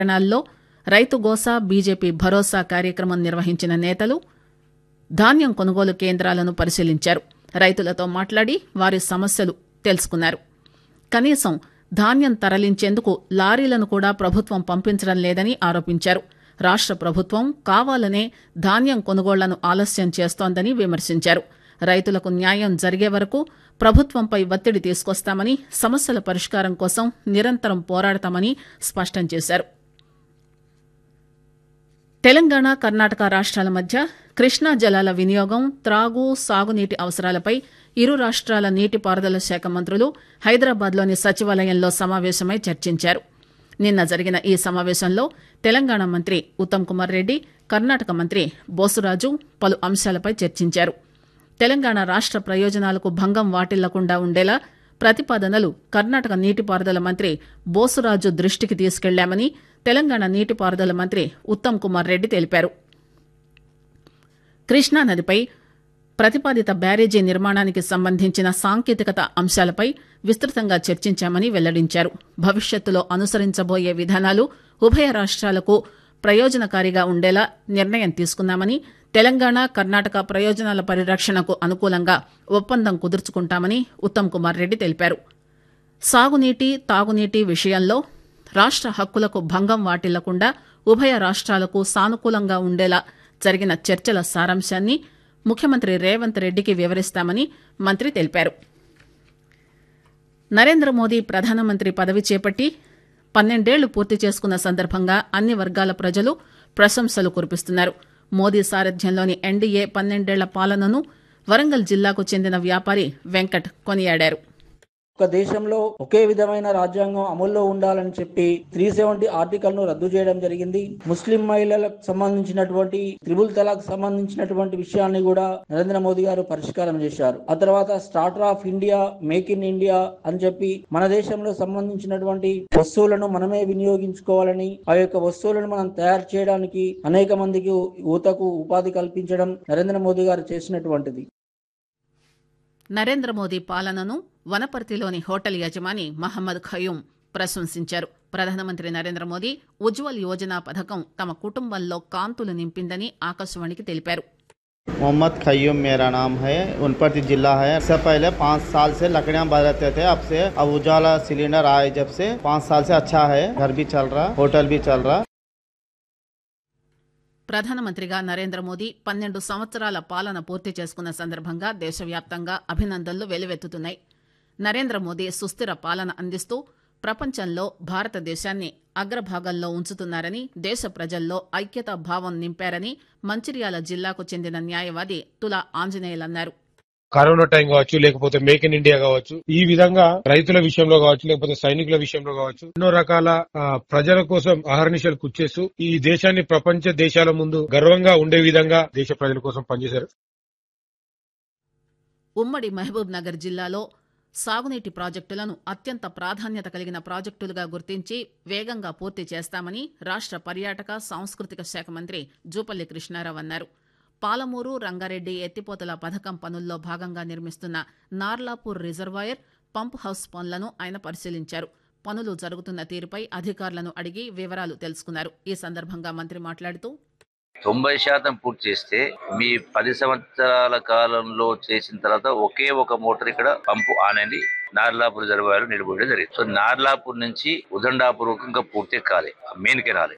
పట్టణాల్లో రైతు గోసా బీజేపీ భరోసా కార్యక్రమం నిర్వహించిన నేతలు ధాన్యం కొనుగోలు కేంద్రాలను పరిశీలించారు. రైతులతో మాట్లాడి వారి సమస్యలు తెలుసుకున్నారు. కనీసం ధాన్యం తరలించేందుకు లారీలను కూడా ప్రభుత్వం పంపించడం లేదని ఆరోపించారు. రాష్ట ప్రభుత్వం కావాలనే ధాన్యం కొనుగోళ్లను ఆలస్యం చేస్తోందని విమర్శించారు. రైతులకు న్యాయం జరిగే వరకు ప్రభుత్వంపై ఒత్తిడి తీసుకొస్తామని, సమస్యల పరిష్కారం కోసం నిరంతరం పోరాడతామని స్పష్టం చేశారు. తెలంగాణ, కర్ణాటక రాష్ట్రాల మధ్య కృష్ణా జలాల వినియోగం, త్రాగు, సాగునీటి అవసరాలపై ఇరు రాష్ట్రాల నీటిపారుదల శాఖ మంత్రులు హైదరాబాద్లోని సచివాలయంలో సమావేశమై చర్చించారు. నిన్న జరిగిన ఈ సమావేశంలో తెలంగాణ మంత్రి ఉత్తమ్ కుమార్ రెడ్డి, కర్ణాటక మంత్రి బోసురాజు పలు అంశాలపై చర్చించారు. తెలంగాణ రాష్ట ప్రయోజనాలకు భంగం వాటిల్లకుండా ఉండేలా ప్రతిపాదనలు కర్ణాటక నీటిపారుదల మంత్రి బోసురాజు దృష్టికి తీసుకెళ్లామని తెలంగాణ నీటిపారుదల మంత్రి ఉత్తమ్ కుమార్ రెడ్డి తెలిపారు. కృష్ణానదిపై ప్రతిపాదిత బ్యారేజీ నిర్మాణానికి సంబంధించిన సాంకేతికత అంశాలపై విస్తృతంగా చర్చించామని వెల్లడించారు. భవిష్యత్తులో అనుసరించబోయే విధానాలు ఉభయ రాష్ట్రాలకు ప్రయోజనకారిగా ఉండేలా నిర్ణయం తీసుకున్నామని, తెలంగాణ, కర్ణాటక ప్రయోజనాల పరిరక్షణకు అనుకూలంగా ఒప్పందం కుదుర్చుకుంటామని ఉత్తమ్ కుమార్ రెడ్డి తెలిపారు. సాగునీటి, తాగునీటి విషయంలో రాష్ట హక్కులకు భంగం వాటిల్లకుండా ఉభయ రాష్ట్రాలకు సానుకూలంగా ఉండేలా జరిగిన చర్చల సారాంశాన్ని ముఖ్యమంత్రి రేవంత్ రెడ్డికి వివరిస్తామని మంత్రి తెలిపారు. నరేంద్ర మోదీ ప్రధానమంత్రి పదవి చేపట్టి 12 ఏళ్లు పూర్తి చేసుకున్న సందర్భంగా అన్ని వర్గాల ప్రజలు ప్రశంసలు కురిపిస్తున్నారు. మోదీ సారథ్యంలోని ఎన్డీఏ 12 ఏళ్ల పాలనను వరంగల్ జిల్లాకు చెందిన వ్యాపారి వెంకట్ కొనియాడారు. ఒక దేశంలో ఒకే విధమైన రాజ్యాంగం అమల్లో ఉండాలని చెప్పి 370 ఆర్టికల్ ను రద్దు చేయడం జరిగింది. ముస్లిం మహిళలకు సంబంధించినటువంటి త్రిబుల్ తలాక్ సంబంధించినటువంటి విషయాన్ని కూడా నరేంద్ర మోదీ గారు పరిష్కారం చేశారు. ఆ తర్వాత starter of India, make in India అని చెప్పి మన దేశంలో సంబంధించినటువంటి వస్తువులను మనమే వినియోగించుకోవాలని, ఆ యొక్క వస్తువులను మనం తయారు చేయడానికి అనేక మందికి యువతకు ఉపాధి కల్పించడం నరేంద్ర మోదీ గారు చేసినటువంటిది. నరేంద్ర మోదీ పాలనను వనపర్తిలోని హోటల్ యజమాని మహమ్మద్ ఖయూం ప్రశంసించారు. ప్రధానమంత్రి నరేంద్ర మోదీ ఉజ్వల్ యోజన పథకం తమ కుటుంబంలో కాంతులు నింపిందని ఆకాశవాణికి తెలిపారు. मोहम्मद खय्यूम मेरा नाम है, उनपति जिला है। इससे पहले 5 साल से लकड़ियां बरतते थे, अब उजाला सिलेंडर आए जब से 5 साल से अच्छा है। घर भी चल रहा, होटल भी चल रहा. ప్రధానమంత్రిగా నరేంద్ర మోదీ 12 సంవత్సరాల పాలన పూర్తి చేసుకున్న సందర్భంగా దేశవ్యాప్తంగా అభినందనలు వెల్లువెత్తుతున్నాయి. నరేంద్ర మోదీ సుస్థిర పాలన అందిస్తూ ప్రపంచంలో భారతదేశాన్ని అగ్రభాగంలో ఉంచుతున్నారని, దేశ ప్రజల్లో ఐక్యతా భావం నింపారని మంచిర్యాల జిల్లాకు చెందిన న్యాయవాది తులా ఆంజనేయులన్నారు. కరోనా టైం కావచ్చు, లేకపోతే మేక్ ఇన్ ఇండియా కావచ్చు, ఈ విధంగా రైతుల విషయంలో కావచ్చు, లేకపోతే సైనికుల విషయంలో కావచ్చు, ఎన్నో రకాల ప్రజల కోసం అహర్నిశలు కృషి ఈ దేశాన్ని ప్రపంచ దేశాల ముందు గర్వంగా ఉండే విధంగా దేశ ప్రజల కోసం పనిచేశారు. ఉమ్మడి మహబూబ్ నగర్ జిల్లాలో సాగునీటి ప్రాజెక్టులను అత్యంత ప్రాధాన్యత కలిగిన ప్రాజెక్టులుగా గుర్తించి వేగంగా పూర్తి చేస్తామని రాష్ట పర్యాటక, సాంస్కృతిక శాఖ మంత్రి జూపల్లి కృష్ణారావు అన్నారు. పాలమూరు, రంగారెడ్డి ఎత్తిపోతల పథకం పనుల్లో భాగంగా నిర్మిస్తున్న నార్లాపూర్ రిజర్వాయర్, పంప్ హౌస్ పనులను ఆయన పరిశీలించారు. పనులు జరుగుతున్న తీరుపై అధికారులను అడిగి వివరాలు తెలుసుకున్నారు. ఈ సందర్భంగా మంత్రి మాట్లాడుతూ 90% పూర్తి చేస్తే మీ 10 సంవత్సరాల కాలంలో చేసిన తర్వాత ఒకే ఒక మోటార్ ఇక్కడ పంపు ఆనంది నార్లాపూర్ రిజర్వాయర్ నిలబడి జరిగింది. సో నార్లాపూర్ నుంచి ఉదండాపూర్ ఇంకా పూర్తి కాలే, మెయిన్కే రాలే.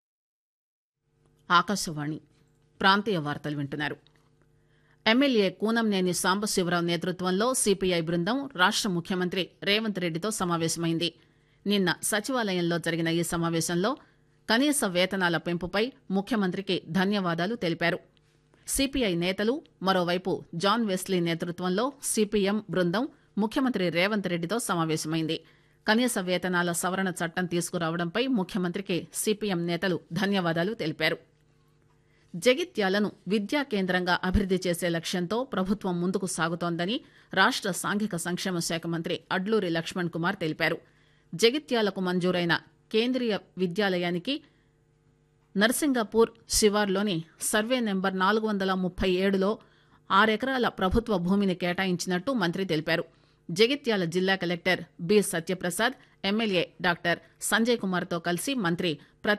ఆకాశవాణి ప్రాంతీయ వార్తలు వింటున్నారు. ఎమ్మెల్యే కూనంనేని సాంబశివరావు నేతృత్వంలో సిపిఐ బృందం రాష్ట ముఖ్యమంత్రి రేవంత్ రెడ్డితో సమావేశమైంది. నిన్న సచివాలయంలో జరిగిన ఈ సమావేశంలో కనీస వేతనాల పెంపుపై ముఖ్యమంత్రికి ధన్యవాదాలు తెలిపారు. సిపిఐ నేతలు, మరోవైపు జాన్ వెస్లీ నేతృత్వంలో సిపిఎం బృందం ముఖ్యమంత్రి రేవంత్ రెడ్డితో సమావేశమైంది. కనీస వేతనాల సవరణ చట్టం తీసుకురావడంపై ముఖ్యమంత్రికి సిపిఎం నేతలు ధన్యవాదాలు తెలిపారు. జగిత్యాలను విద్యా కేంద్రంగా అభివృద్ది చేసే లక్ష్యంతో ప్రభుత్వం ముందుకు సాగుతోందని రాష్ట సాంఘిక సంక్షేమ శాఖ మంత్రి అడ్లూరి లక్ష్మణ్ కుమార్ తెలిపారు. జగిత్యాలకు మంజూరైన కేంద్రీయ విద్యాలయానికి నర్సింగాపూర్ శివార్లోని సర్వే నెంబర్ 437లో 6 ఎకరాల ప్రభుత్వ భూమిని కేటాయించినట్టు మంత్రి తెలిపారు. జగిత్యాల జిల్లా collector B Satyaprasad MLA doctor Sanjay Kumar తో కలిసి మంత్రి